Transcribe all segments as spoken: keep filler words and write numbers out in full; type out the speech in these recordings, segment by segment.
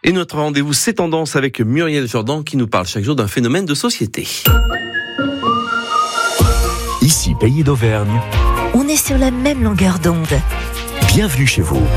Et notre rendez-vous, c'est Tendance avec Muriel Jourdan qui nous parle chaque jour d'un phénomène de société. Ici, Pays d'Auvergne. On est sur la même longueur d'onde. Bienvenue chez vous.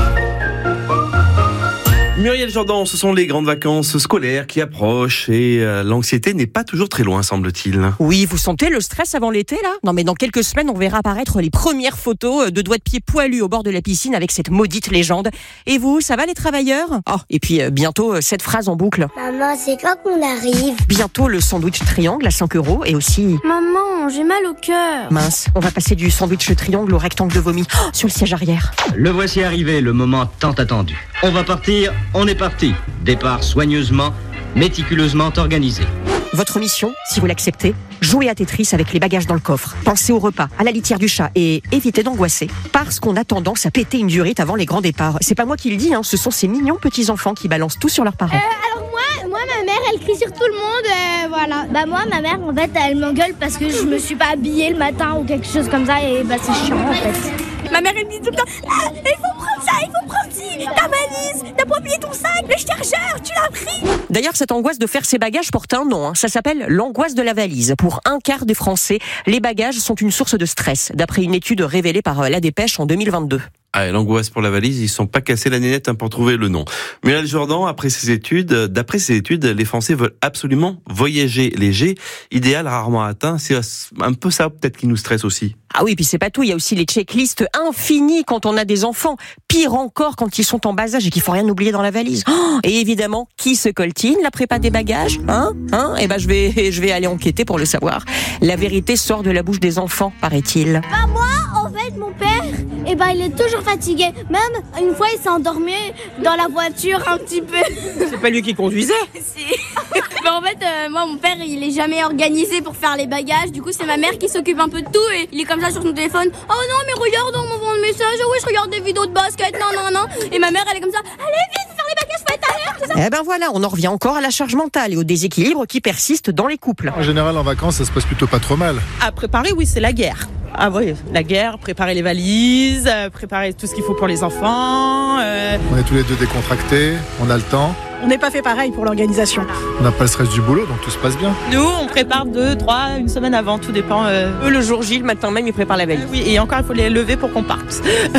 Muriel Jourdan, ce sont les grandes vacances scolaires qui approchent et euh, l'anxiété n'est pas toujours très loin, semble-t-il. Oui, vous sentez le stress avant l'été, là ? Non, mais dans quelques semaines, on verra apparaître les premières photos de doigts de pied poilus au bord de la piscine avec cette maudite légende. Et vous, ça va les travailleurs ? Oh, et puis euh, bientôt, euh, cette phrase en boucle. Maman, c'est quand qu'on arrive ? Bientôt, le sandwich triangle à cinq euros et aussi... Maman, j'ai mal au cœur. Mince, on va passer du sandwich triangle au rectangle de vomi oh, sur le siège arrière. Le voici arrivé, le moment tant attendu. On va partir, on est parti. Départ soigneusement, méticuleusement organisé. Votre mission, si vous l'acceptez, jouer à Tetris avec les bagages dans le coffre. Pensez au repas, à la litière du chat et évitez d'angoisser parce qu'on a tendance à péter une durite avant les grands départs. C'est pas moi qui le dis, hein, ce sont ces mignons petits-enfants qui balancent tout sur leurs parents. Euh, alors moi, moi, ma mère, elle crie sur tout le monde, euh, voilà. Bah moi, ma mère, en fait, elle m'engueule parce que je me suis pas habillée le matin ou quelque chose comme ça et bah c'est chiant en fait. Ma mère, elle me dit tout le temps, ah, il faut prendre ça, il faut prendre ci, ta valise, t'as pas oublié ton sac, le chargeur, tu l'as pris. D'ailleurs, cette angoisse de faire ses bagages porte un nom, hein. Ça s'appelle l'angoisse de la valise. Pour un quart des Français, les bagages sont une source de stress, d'après une étude révélée par La Dépêche en deux mille vingt-deux. Ah, l'angoisse pour la valise, ils ne sont pas cassés la nénette hein, pour trouver le nom. Muriel Jourdan, après ces études, d'après ces études, les Français veulent absolument voyager léger, idéal rarement atteint. C'est un peu ça peut-être qui nous stresse aussi. Ah oui, puis c'est pas tout, il y a aussi les checklists infinies quand on a des enfants. Pire encore quand ils sont en bas âge et qu'il faut rien oublier dans la valise. Oh, et évidemment, qui se coltine la prépa des bagages, hein, hein Eh ben je vais, je vais aller enquêter pour le savoir. La vérité sort de la bouche des enfants, paraît-il. Bah moi, en fait, mon père, eh ben il est toujours fatigué. Même une fois, il s'est endormi dans la voiture un petit peu. C'est pas lui qui conduisait ? Si. Mais en fait, euh, moi, mon père, il est jamais organisé pour faire les bagages. Du coup, c'est ma mère qui s'occupe un peu de tout et il est comme ça sur son téléphone. Oh non, mais regarde, on m'envoie un message. Oh oui, je regarde des vidéos de basket. Non, non, non. Et ma mère, elle est comme ça. Allez, vite, faut faire les bagages, faut être à l'heure, tout ça. Eh ben voilà, on en revient encore à la charge mentale et au déséquilibre qui persiste dans les couples. En général, en vacances, ça se passe plutôt pas trop mal. À préparer, oui, c'est la guerre. Ah oui, la guerre, préparer les valises, euh, préparer tout ce qu'il faut pour les enfants. Euh... On est tous les deux décontractés, on a le temps. On n'est pas fait pareil pour l'organisation. On n'a pas le stress du boulot, donc tout se passe bien. Nous, on prépare deux, trois, une semaine avant, tout dépend. Euh... Eux, le jour J, le matin même, ils préparent la valise. Euh, oui, et encore, il faut les lever pour qu'on parte.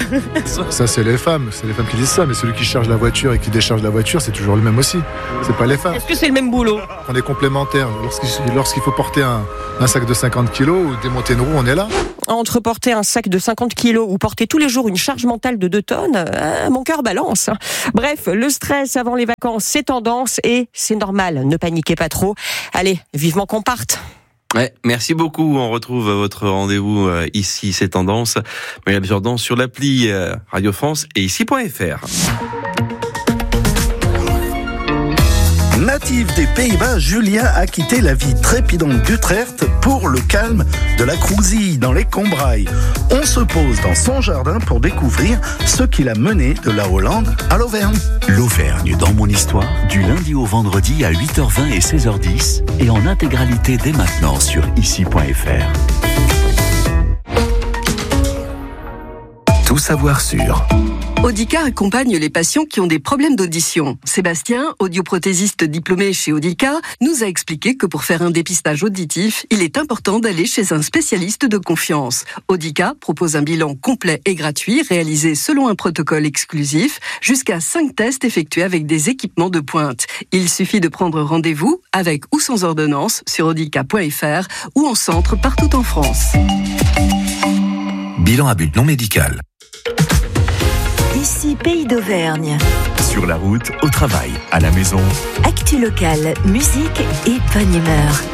Ça, c'est les femmes, c'est les femmes qui disent ça, mais celui qui charge la voiture et qui décharge la voiture, c'est toujours le même aussi. C'est pas les femmes. Est-ce que c'est le même boulot ? On est complémentaires. Lorsqu'il, lorsqu'il faut porter un, un sac de cinquante kilos ou démonter une roue, on est là. Entre porter un sac de cinquante kilos ou porter tous les jours une charge mentale de deux tonnes, euh, mon cœur balance. Bref, le stress avant les vacances, c'est tendance et c'est normal. Ne paniquez pas trop. Allez, vivement qu'on parte. Ouais, merci beaucoup. On retrouve votre rendez-vous euh, ici, c'est Tendance. Muriel Jourdan sur l'appli euh, Radio France et ici point F R. Natif des Pays-Bas, Julia a quitté la vie trépidante d'Utrecht pour le calme de la Crouzille dans les Combrailles. On se pose dans son jardin pour découvrir ce qui l'a mené de la Hollande à l'Auvergne. L'Auvergne dans mon histoire, du lundi au vendredi à huit heures vingt et seize heures dix et en intégralité dès maintenant sur ici point F R. Tout savoir sur... Audica accompagne les patients qui ont des problèmes d'audition. Sébastien, audioprothésiste diplômé chez Audica, nous a expliqué que pour faire un dépistage auditif, il est important d'aller chez un spécialiste de confiance. Audica propose un bilan complet et gratuit réalisé selon un protocole exclusif, jusqu'à cinq tests effectués avec des équipements de pointe. Il suffit de prendre rendez-vous avec ou sans ordonnance sur audica point F R ou en centre partout en France. Bilan à but non médical. Ici, Pays d'Auvergne. Sur la route, au travail, à la maison. Actu locale, musique et bonne humeur.